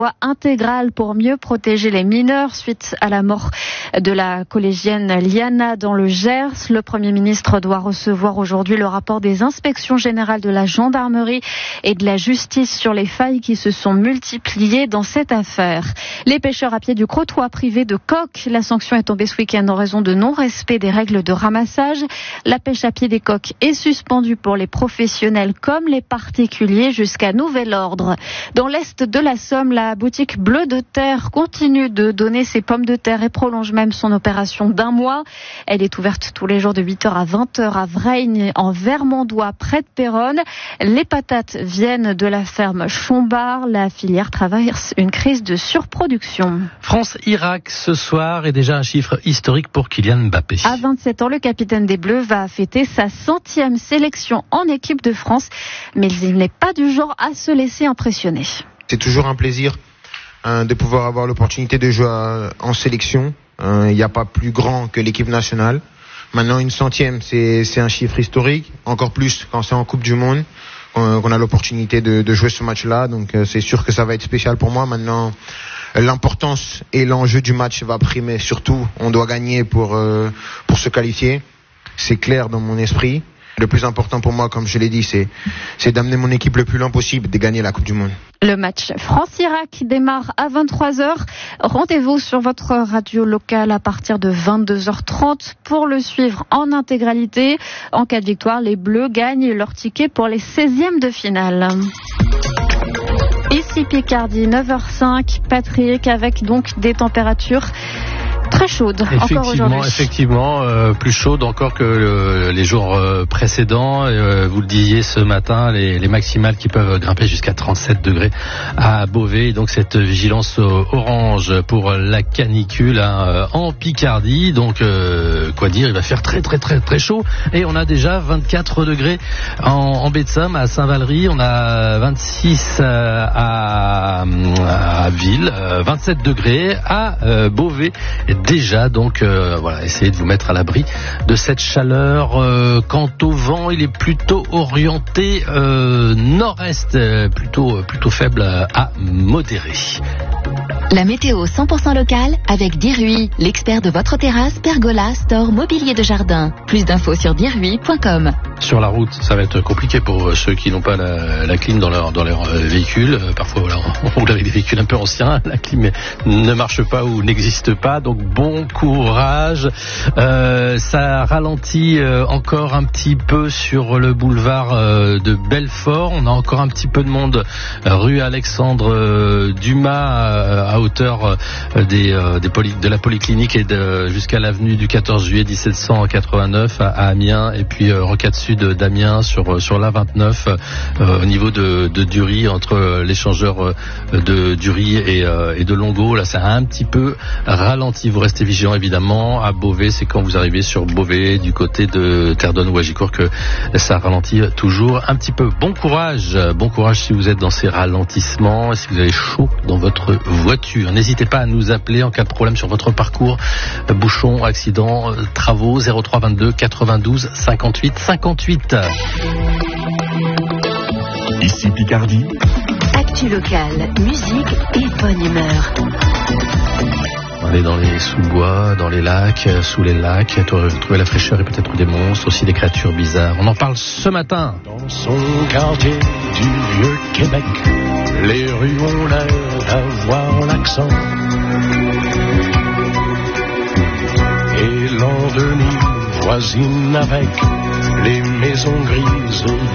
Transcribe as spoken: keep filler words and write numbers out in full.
Intégrale pour mieux protéger les mineurs suite à la mort de la collégienne Liana dans le Gers. Le Premier ministre doit recevoir aujourd'hui le rapport des inspections générales de la gendarmerie et de la justice sur les failles qui se sont multipliées dans cette affaire. Les pêcheurs à pied du Crotoy privés de coques. La sanction est tombée ce week-end en raison de non-respect des règles de ramassage. La pêche à pied des coques est suspendue pour les professionnels comme les particuliers jusqu'à nouvel ordre. Dans l'est de la Somme, la La boutique Bleu de Terre continue de donner ses pommes de terre et prolonge même son opération d'un mois. Elle est ouverte tous les jours de huit heures à vingt heures à Vreigne, en Vermandois, près de Péronne. Les patates viennent de la ferme Chombard. La filière traverse une crise de surproduction. France-Irak ce soir est déjà un chiffre historique pour Kylian Mbappé. À vingt-sept ans, le capitaine des Bleus va fêter sa centième sélection en équipe de France. Mais il n'est pas du genre à se laisser impressionner. C'est toujours un plaisir euh, de pouvoir avoir l'opportunité de jouer euh, en sélection. Il euh, n'y a pas plus grand que l'équipe nationale. Maintenant, une centième, c'est, c'est un chiffre historique. Encore plus quand c'est en Coupe du Monde, euh, qu'on a l'opportunité de, de jouer ce match-là. Donc euh, c'est sûr que ça va être spécial pour moi. Maintenant, l'importance et l'enjeu du match va primer. Surtout, on doit gagner pour, euh, pour se qualifier. C'est clair dans mon esprit. Le plus important pour moi, comme je l'ai dit, c'est, c'est d'amener mon équipe le plus loin possible, de gagner la Coupe du Monde. Le match France-Irak démarre à vingt-trois heures. Rendez-vous sur votre radio locale à partir de vingt-deux heures trente pour le suivre en intégralité. En cas de victoire, les Bleus gagnent leur ticket pour les seizièmes de finale. Ici Picardie, neuf heures cinq, Patrick, avec donc des températures très chaude encore aujourd'hui. Effectivement, euh, plus chaude encore que le, les jours euh, précédents. Euh, vous le disiez ce matin, les, les maximales qui peuvent grimper jusqu'à trente-sept degrés à Beauvais. Donc cette vigilance orange pour la canicule hein, en Picardie. Donc euh, quoi dire, il va faire très très très très chaud. Et on a déjà vingt-quatre degrés en, en baie de Somme, à Saint-Valery. On a vingt-six à, à Ville, vingt-sept degrés à euh, Beauvais. Déjà, donc euh, voilà, essayez de vous mettre à l'abri de cette chaleur. Euh, quant au vent, il est plutôt orienté euh, nord-est, euh, plutôt plutôt faible à modéré. La météo cent pour cent locale avec Dirui, l'expert de votre terrasse, pergola, store, mobilier de jardin. Plus d'infos sur dirui point com. Sur la route, ça va être compliqué pour ceux qui n'ont pas la, la clim dans leur, dans leur véhicule. Parfois, voilà, on roule avec des véhicules un peu anciens, la clim ne marche pas ou n'existe pas, donc bon courage. Euh, ça ralentit euh, encore un petit peu sur le boulevard euh, de Belfort. On a encore un petit peu de monde euh, rue Alexandre euh, Dumas euh, à hauteur euh, des, euh, des poly, de la polyclinique et de, jusqu'à l'avenue du quatorze juillet dix-sept cent quatre-vingt-neuf à, à Amiens, et puis euh, rocade sud d'Amiens sur, sur l'A vingt-neuf euh, au niveau de, de Dury, entre l'échangeur euh, de Dury et, euh, et de Longo. Là, ça a un petit peu ralenti. Vous restez vigilant évidemment. À Beauvais, c'est quand vous arrivez sur Beauvais du côté de Terdonne ou Agicourt que ça ralentit toujours un petit peu. Bon courage, bon courage si vous êtes dans ces ralentissements, si vous avez chaud dans votre voiture. N'hésitez pas à nous appeler en cas de problème sur votre parcours. Bouchons, accidents, travaux, zéro trois vingt-deux quatre-vingt-douze cinquante-huit cinquante-huit. Ici Picardie. Actu locale, musique et bonne humeur. On est dans les sous-bois, dans les lacs, sous les lacs, trouver la fraîcheur et peut-être des monstres, aussi des créatures bizarres. On en parle ce matin. Dans son quartier du vieux Québec, les rues ont l'air d'avoir l'accent. Et l'an deux mille voisine avec les maisons grises